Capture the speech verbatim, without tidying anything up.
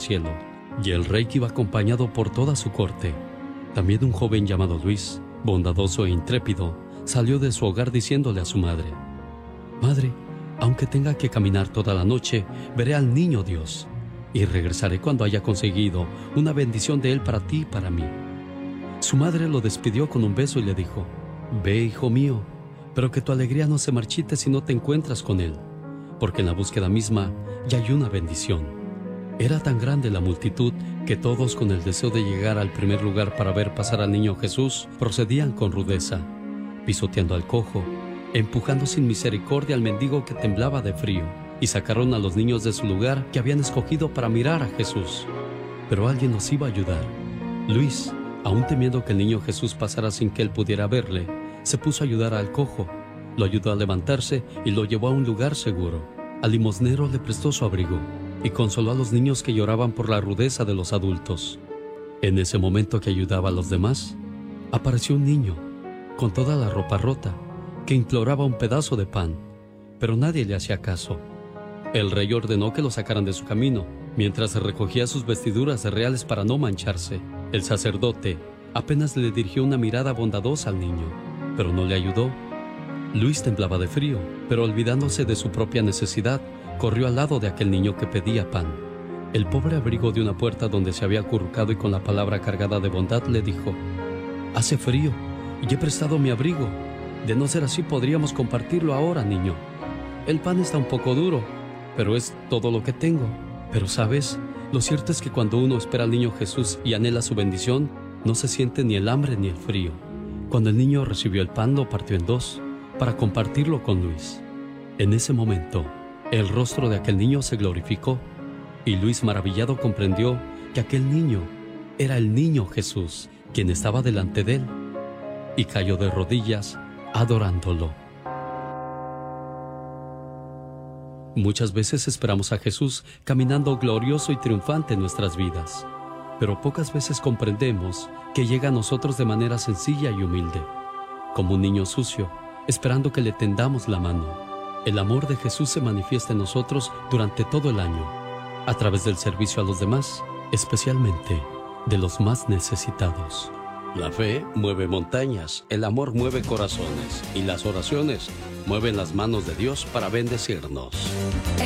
cielo, y el rey que iba acompañado por toda su corte. También un joven llamado Luis, bondadoso e intrépido, salió de su hogar diciéndole a su madre: «Madre, aunque tenga que caminar toda la noche, veré al niño Dios, y regresaré cuando haya conseguido una bendición de él para ti y para mí». Su madre lo despidió con un beso y le dijo: «Ve, hijo mío, pero que tu alegría no se marchite si no te encuentras con él, porque en la búsqueda misma ya hay una bendición». Era tan grande la multitud que todos, con el deseo de llegar al primer lugar para ver pasar al niño Jesús, procedían con rudeza, pisoteando al cojo, empujando sin misericordia al mendigo que temblaba de frío, y sacaron a los niños de su lugar que habían escogido para mirar a Jesús. Pero alguien los iba a ayudar. Luis, aún temiendo que el niño Jesús pasara sin que él pudiera verle, se puso a ayudar al cojo, lo ayudó a levantarse y lo llevó a un lugar seguro. Al limosnero le prestó su abrigo y consoló a los niños que lloraban por la rudeza de los adultos. En ese momento que ayudaba a los demás, apareció un niño, con toda la ropa rota, que imploraba un pedazo de pan, pero nadie le hacía caso. El rey ordenó que lo sacaran de su camino, mientras recogía sus vestiduras reales para no mancharse. El sacerdote apenas le dirigió una mirada bondadosa al niño, pero no le ayudó. Luis temblaba de frío, pero olvidándose de su propia necesidad, corrió al lado de aquel niño que pedía pan. El pobre abrigó de una puerta donde se había acurrucado y con la palabra cargada de bondad le dijo: «Hace frío y he prestado mi abrigo. De no ser así podríamos compartirlo ahora, niño. El pan está un poco duro, pero es todo lo que tengo. Pero sabes, lo cierto es que cuando uno espera al niño Jesús y anhela su bendición, no se siente ni el hambre ni el frío». Cuando el niño recibió el pan, lo partió en dos para compartirlo con Luis. En ese momento, el rostro de aquel niño se glorificó, y Luis, maravillado, comprendió que aquel niño era el niño Jesús, quien estaba delante de él, y cayó de rodillas adorándolo. Muchas veces esperamos a Jesús caminando glorioso y triunfante en nuestras vidas, pero pocas veces comprendemos que llega a nosotros de manera sencilla y humilde, como un niño sucio, esperando que le tendamos la mano. El amor de Jesús se manifiesta en nosotros durante todo el año, a través del servicio a los demás, especialmente de los más necesitados. La fe mueve montañas, el amor mueve corazones, y las oraciones mueven las manos de Dios para bendecirnos.